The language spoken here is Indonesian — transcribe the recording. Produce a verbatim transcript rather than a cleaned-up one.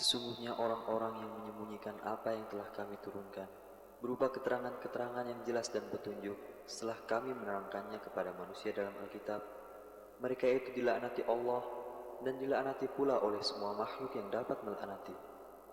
Sesungguhnya orang-orang yang menyembunyikan apa yang telah kami turunkan, berupa keterangan-keterangan yang jelas dan petunjuk, setelah kami menerangkannya kepada manusia dalam Alkitab, mereka itu dilaknati Allah dan dilaknati pula oleh semua makhluk yang dapat melaknati.